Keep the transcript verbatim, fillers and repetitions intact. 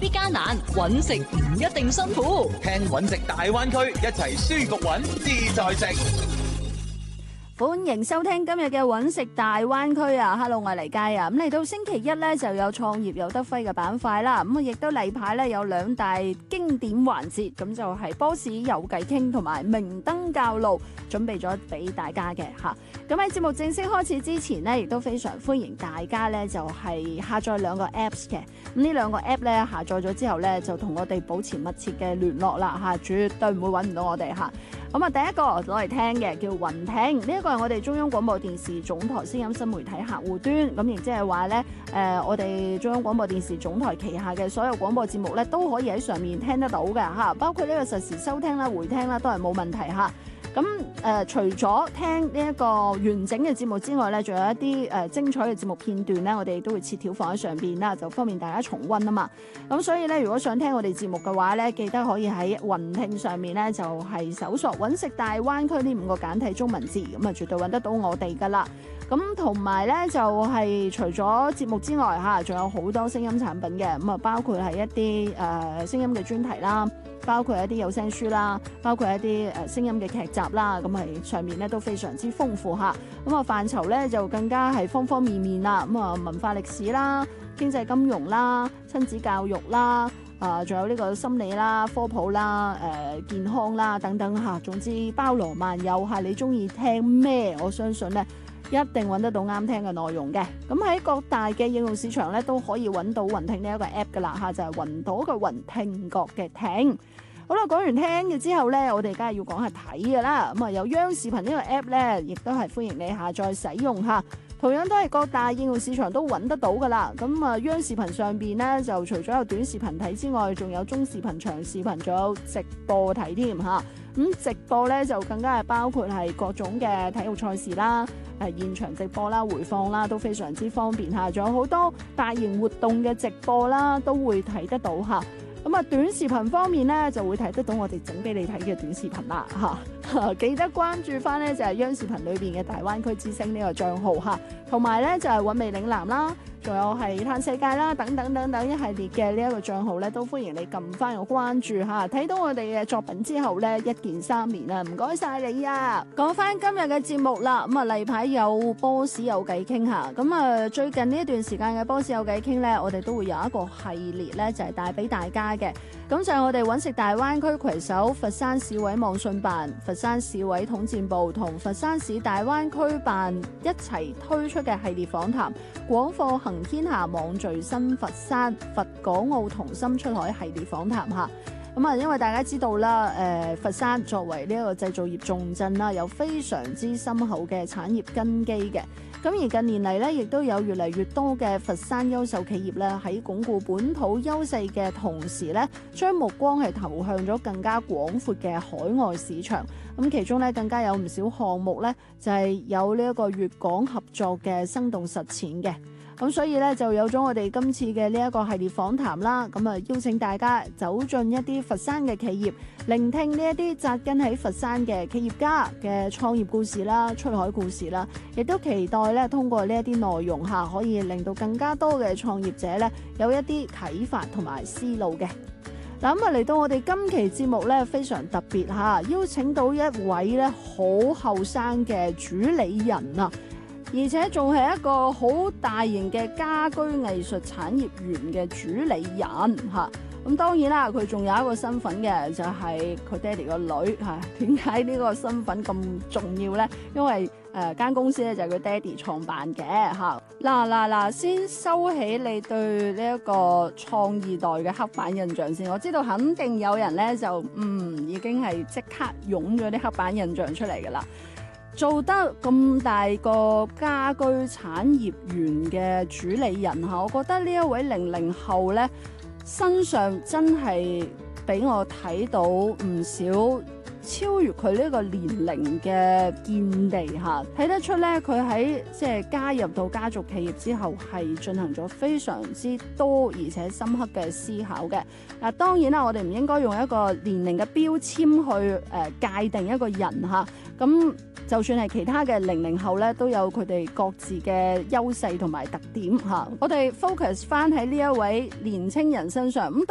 必艱難，揾食唔一定辛苦。 聽揾食大灣區，一齊舒服揾，自在食。 歡迎收聽今日嘅揾食大灣區啊 ！Hello， 我係黎佳啊！咁嚟到星期一咧，就有創業有得揮嘅板塊啦。咁啊，亦都例牌咧有兩大經典環節，咁就係 Boss 有偈傾同埋明燈教路，準備咗俾大家嘅嚇。咁喺節目正式開始之前呢，亦都非常歡迎大家咧就係下載兩個 Apps 嘅。咁呢兩個 App 咧下載咗之後咧，就同我哋保持密切嘅聯絡啦嚇，絕對唔會揾唔到我哋嚇。咁啊，第一個攞嚟聽嘅叫雲聽，呢、這、一個係我哋中央廣播電視總台聲音新媒體客戶端，咁亦即係話咧，誒、呃，我哋中央廣播電視總台旗下嘅所有廣播節目咧，都可以喺上面聽得到嘅嚇，包括呢個實時收聽啦、回聽啦，都係冇問題嚇。咁誒、呃，除咗聽呢一個完整嘅節目之外咧，仲有一啲誒、呃、精彩嘅節目片段咧，我哋都會切條放喺上邊啦，就方便大家重溫啊嘛。咁所以咧，如果想聽我哋節目嘅話咧，記得可以喺雲聽上面咧，就係、是、搜索揾食大灣區呢五個簡體中文字，咁啊絕對揾得到我哋噶啦。咁同埋咧就係、是、除咗節目之外嚇，仲有好多聲音產品嘅，咁啊包括係一啲誒聲音嘅專題啦。包括一啲有聲書啦，包括一啲誒聲音嘅劇集啦，咁係上面咧都非常之豐富嚇。咁啊範疇咧就更加係方方面面啦。咁啊文化歷史啦、經濟金融啦、親子教育啦，啊仲有呢個心理啦、科普啦、誒、呃、健康啦等等嚇。總之包羅萬有嚇，你中意聽咩？我相信咧，一定揾得到啱聽嘅內容嘅。咁喺各大嘅應用市場咧都可以揾到雲聽呢一個 app 噶啦嚇，就係、是、雲朵嘅雲，聽覺嘅聽。好啦，講完聽嘅之後咧，我哋梗係要講下睇嘅啦。咁啊，有央視頻呢個 app 咧，亦都係歡迎你下載使用嚇。同樣都係各大應用市場都揾得到噶啦。咁啊，央視頻上邊咧就除咗有短視頻睇之外，仲有中視頻、長視頻，仲有直播睇添嚇。咁直播咧就更加係包括係各種嘅體育賽事啦、誒現場直播啦、回放啦，都非常之方便嚇。仲有好多大型活動嘅直播啦，都會睇得到嚇。咁啊，短視頻方面咧就會睇得到我哋整俾你睇嘅短視頻啦嚇。記得關注翻咧就係央視頻裏邊嘅大灣區之星呢個帳號嚇，同埋咧就係韻味嶺南啦。仲有係嘆世界啦，等等等等一系列嘅呢一個帳號咧，都歡迎你撳翻個關注嚇。睇到我哋嘅作品之後咧，一鍵三連啊！唔該晒你啊！講翻今日嘅節目啦，咁啊例牌有 Boss 有偈傾嚇。咁啊最近呢一段時間嘅 Boss 有偈傾咧，我哋都會有一個系列咧，就係帶俾大家嘅。咁就係我哋揾食大灣區攜手佛山市委網信辦、佛山市委統戰部同佛山市大灣區辦一齊推出嘅系列訪談，廣貨行天下網聚新佛山，佛港澳同心出海系列訪談嚇。咁啊，因為大家知道啦，誒、呃、佛山作為呢一個製造業重鎮啦，有非常之深厚嘅產業根基嘅。咁而近年嚟咧，亦都有越嚟越多嘅佛山優秀企業咧，喺鞏固本土優勢嘅同時咧，將目光係投向咗更加廣闊嘅海外市場。咁其中咧，更加有唔少項目咧，就係、是、有呢一個粵港合作嘅生動實踐嘅。咁所以咧就有咗我哋今次嘅呢一個系列訪談啦，咁啊邀請大家走進一啲佛山嘅企業，聆聽呢一啲紮根喺佛山嘅企業家嘅創業故事啦、出海故事啦，亦都期待咧通過呢一啲內容下，可以令到更加多嘅創業者咧有一啲啟發同埋思路嘅。嗱咁啊嚟到我哋今期節目咧非常特別嚇，邀請到一位咧好後生嘅主理人啊！而且仲係一個好大型嘅家居藝術產業園嘅主理人嚇。咁當然啦，佢仲有一個身份嘅，就係佢爹哋個女嚇。點解呢個身份咁重要咧？因為誒間、呃、公司咧就係佢爹哋創辦嘅嚇。嗱嗱嗱，先收起你對呢一個創二代嘅刻板印象先。我知道肯定有人咧就嗯已經係即刻湧咗啲刻板印象出嚟㗎啦。做得咁大個家居產業園嘅主理人嚇，我覺得呢一位零零後咧身上真係俾我睇到唔少超越佢呢個年齡嘅見地嚇，睇得出咧佢喺即係加入到家族企業之後係進行咗非常之多而且深刻嘅思考嘅。嗱，當然啦，我哋唔應該用一個年齡嘅標籤去誒、呃、界定一個人嚇，咁。就算係其他嘅零零後咧，都有佢哋各自嘅優勢同埋特點嚇。我哋 focus 翻喺呢一位年青人身上咁。